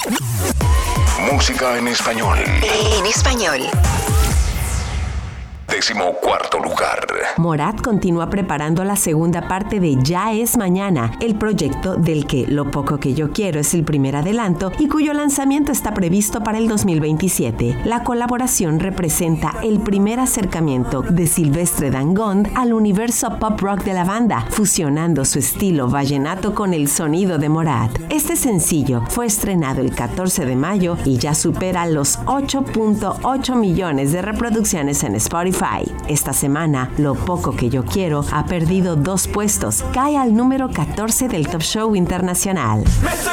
Música en español. En español. 14º lugar. Morat continúa preparando la segunda parte de Ya es Mañana, el proyecto del que Lo Poco Que Yo Quiero es el primer adelanto y cuyo lanzamiento está previsto para el 2027. La colaboración representa el primer acercamiento de Silvestre Dangond al universo pop rock de la banda, fusionando su estilo vallenato con el sonido de Morat. Este sencillo fue estrenado el 14 de mayo y ya supera los 8.8 millones de reproducciones en Spotify. Esta semana, Lo Poco Que Yo Quiero ha perdido 2 puestos, cae al número 14 del Top Show Internacional.